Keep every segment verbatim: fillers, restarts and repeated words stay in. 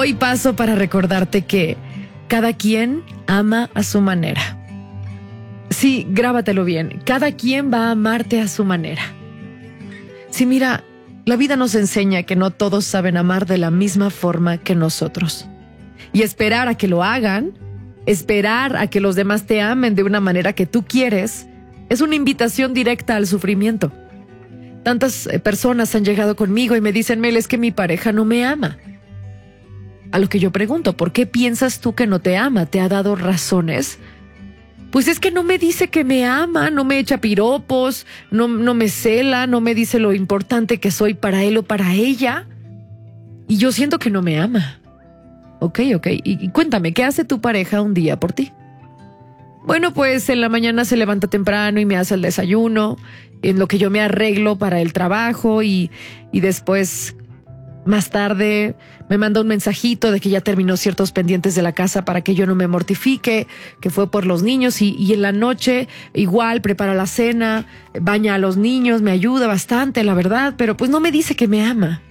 Hoy paso para recordarte que cada quien ama a su manera. Sí, grábatelo bien. Cada quien va a amarte a su manera. Sí, mira, la vida nos enseña que no todos saben amar de la misma forma que nosotros. Y esperar a que lo hagan, esperar a que los demás te amen de una manera que tú quieres, es una invitación directa al sufrimiento. Tantas personas han llegado conmigo y me dicen, Mel, es que mi pareja no me ama. A lo que yo pregunto, ¿por qué piensas tú que no te ama? ¿Te ha dado razones? Pues es que no me dice que me ama, no me echa piropos, no, no me cela, no me dice lo importante que soy para él o para ella. Y yo siento que no me ama. Ok, ok. Y, y cuéntame, ¿qué hace tu pareja un día por ti? Bueno, pues en la mañana se levanta temprano y me hace el desayuno, en lo que yo me arreglo para el trabajo y, y después... Más tarde me manda un mensajito de que ya terminó ciertos pendientes de la casa para que yo no me mortifique, que fue por los niños y, y en la noche igual prepara la cena, baña a los niños, me ayuda bastante, la verdad, pero pues no me dice que me ama.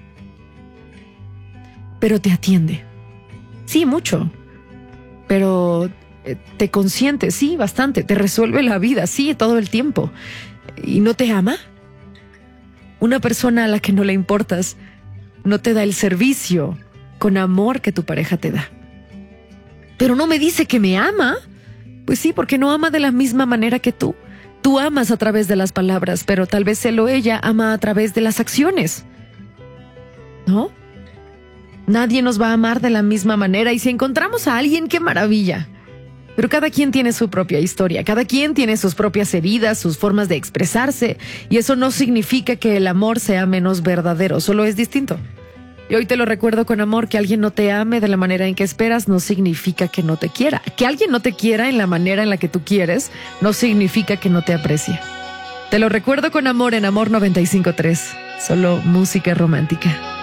Pero te atiende. Sí, mucho. Pero te consiente, sí, bastante. Te resuelve la vida, sí, todo el tiempo. ¿Y no te ama? Una persona a la que no le importas no te da el servicio con amor que tu pareja te da. Pero no me dice que me ama. Pues sí, porque no ama de la misma manera que tú. Tú amas a través de las palabras, pero tal vez él o ella ama a través de las acciones. ¿No? Nadie nos va a amar de la misma manera y si encontramos a alguien, ¡qué maravilla! Pero cada quien tiene su propia historia, cada quien tiene sus propias heridas, sus formas de expresarse, y eso no significa que el amor sea menos verdadero, solo es distinto. Y hoy te lo recuerdo con amor, que alguien no te ame de la manera en que esperas no significa que no te quiera. Que alguien no te quiera en la manera en la que tú quieres no significa que no te aprecie. Te lo recuerdo con amor en Amor noventa y cinco punto tres, solo música romántica.